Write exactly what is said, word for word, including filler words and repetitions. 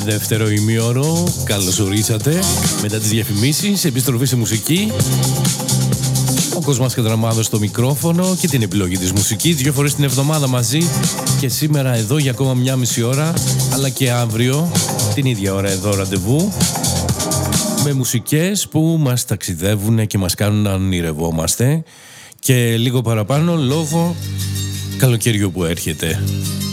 δεύτερο ημίωρο. Καλώς ορίσατε. Μετά τις διαφημίσεις, επιστροφή σε μουσική. Ο Κοσμάς Κατραμάδος στο μικρόφωνο και την επιλογή της μουσικής. Δύο φορές την εβδομάδα μαζί. Και σήμερα εδώ για ακόμα μια μισή ώρα. Αλλά και αύριο την ίδια ώρα εδώ ραντεβού. Με μουσικές που μας ταξιδεύουν και μας κάνουν να ονειρευόμαστε. Και λίγο παραπάνω λόγω καλοκαιριού που έρχεται.